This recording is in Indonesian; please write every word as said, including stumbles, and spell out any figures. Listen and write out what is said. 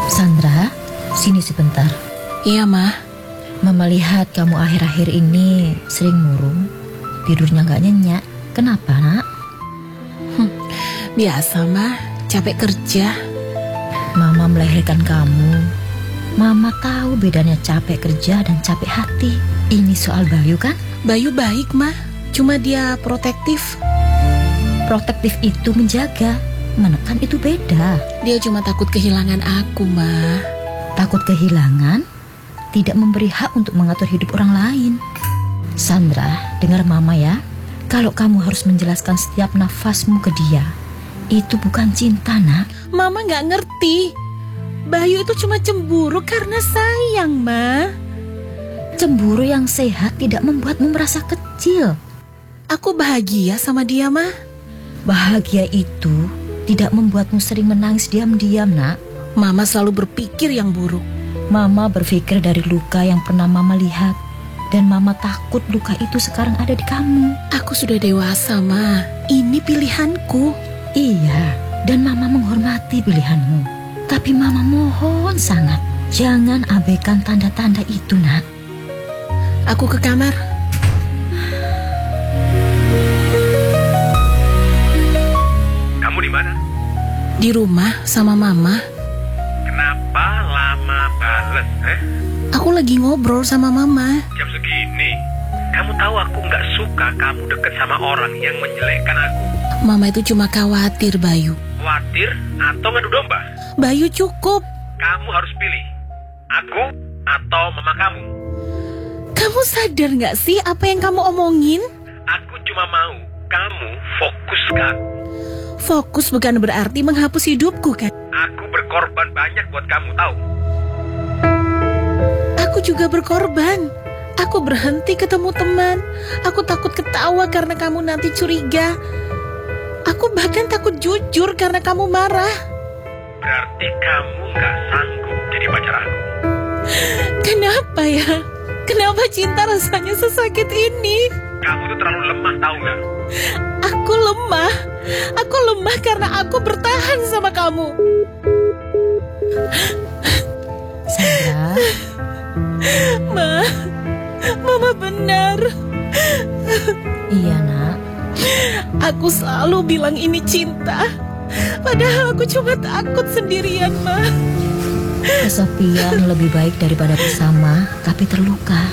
Sandra, sini sebentar. Iya, Ma. Mama lihat kamu akhir-akhir ini sering murung, tidurnya gak nyenyak. Kenapa, nak? Hm, biasa, Ma. Capek kerja. Mama melahirkan kamu. Mama tahu bedanya capek kerja dan capek hati. Ini soal Bayu kan? Bayu baik, Ma. Cuma dia protektif. Protektif itu menjaga, menekan itu beda. Dia cuma takut kehilangan aku, Ma. Takut kehilangan, tidak memberi hak untuk mengatur hidup orang lain. Sandra, dengar Mama ya. Kalau kamu harus menjelaskan setiap nafasmu ke dia, itu bukan cinta, nak. Mama gak ngerti. Bayu itu cuma cemburu karena sayang, Ma. Cemburu yang sehat tidak membuatmu merasa kecil. Aku bahagia sama dia, Ma. Bahagia itu tidak membuatmu sering menangis diam-diam, nak. Mama selalu berpikir yang buruk. Mama berpikir dari luka yang pernah Mama lihat. Dan Mama takut luka itu sekarang ada di kamu. Aku sudah dewasa, Ma. Ini pilihanku. Iya, dan Mama menghormati pilihanmu. Tapi Mama mohon sangat, jangan abaikan tanda-tanda itu, nak. Aku ke kamar. Kamu di mana? Di rumah sama Mama. Kenapa lama bales, eh? Aku lagi ngobrol sama Mama. Jam segini, kamu tahu aku nggak suka kamu deket sama orang yang menjelekkan aku. Mama itu cuma khawatir, Bayu. Khawatir atau ngadu domba? Bayu cukup. Kamu harus pilih, aku atau mama kamu. Kamu sadar nggak sih apa yang kamu omongin? Aku cuma mau kamu fokus ke aku. Fokus bukan berarti menghapus hidupku, kan? Aku berkorban banyak buat kamu, tahu? Aku juga berkorban. Aku berhenti ketemu teman. Aku takut ketawa karena kamu nanti curiga. Aku bahkan takut jujur karena kamu marah. Berarti kamu nggak sanggup jadi pacar aku. Kenapa ya? Kenapa cinta rasanya sesakit ini? Kamu tuh terlalu lemah, tahu nggak? Aku lemah. Aku lemah karena aku bertahan sama kamu. Sandra. Ma, Mama benar. Iya, nak. Aku selalu bilang ini cinta. Padahal aku cuma takut sendirian, Ma. Kesepian lebih baik daripada bersama tapi terluka.